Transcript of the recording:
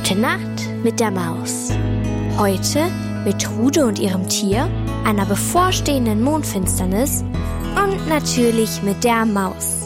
Gute Nacht mit der Maus. Heute mit Trude und ihrem Tier, einer bevorstehenden Mondfinsternis und natürlich mit der Maus.